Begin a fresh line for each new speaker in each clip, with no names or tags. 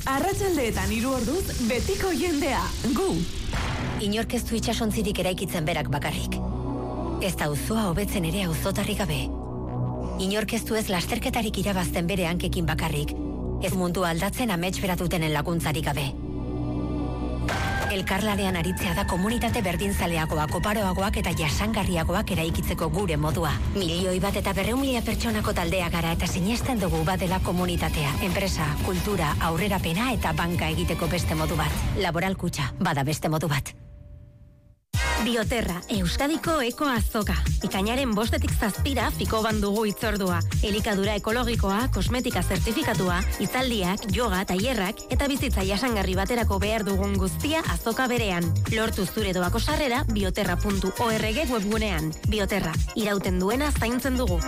Arratsaldeetan 3 orduz betiko jendea. Gu.
Inork ez du itsasontzirik eraikitzen berak bakarrik. Ez da auzoa hobetzen ere auzotarrik gabe. Inork ez du ez lasterketarik irabazten bere hankekin bakarrik. Ez mundua aldatzen amets beratutenen laguntzarik gabe. Elkarlanean aritzea da komunitate berdinzaleagoak, oparoagoak eta jasangarriagoak eraikitzeko gure modua. 1.100.000 pertsonako taldea gara eta sinesten dugu badela komunitatea, enpresa, kultura, aurrerapena eta banka egiteko beste modu bat. Laboral Kutxa, bada beste modu bat.
Bioterra, Euskadiko eko azoka. Ikainaren 5-tik 7 Fikoban dugu hitzordua. Elikadura ekologikoa, kosmetika zertifikatua, hitzaldiak, yoga, tailerrak eta bizitza jasangarri baterako behar dugun guztia azoka berean. Lortu zure doako sarrera bioterra.org webgunean. Bioterra, irauten duena zaintzen dugu.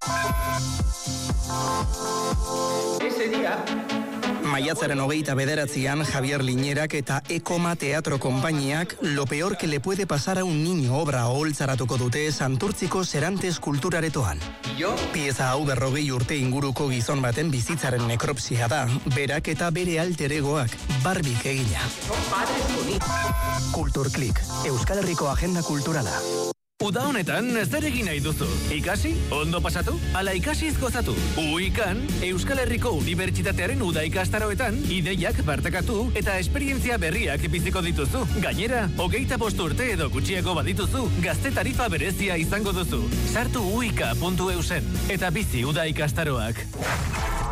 Ese día
Maiatzaren 29an Javier Liñerak eta Ekoma Teatro Konpainiak Lo peor que le puede pasar a un niño obra oholtzaratuko dute Santurtziko Serantes Kulturaretoan. Pieza hau 40 urte inguruko gizon baten bizitzaren nekropsia da, berak eta bere alter egoak Barbik egina. Kulturklik, Euskal Herriko agenda kulturala.
Uda honetan zer egin nahi duzu? Ikasi? Ondo pasatu? Ala ikasiz gozatu? Uikan, Euskal Herriko Unibertsitatearen uda ikastaroetan ideiak partekatu eta esperientzia berriak biziko dituzu. Gainera, 25 urte edo gutxiago badituzu, gazte tarifa berezia izango duzu. Sartu uika.eusen eta bizi uda ikastaroak.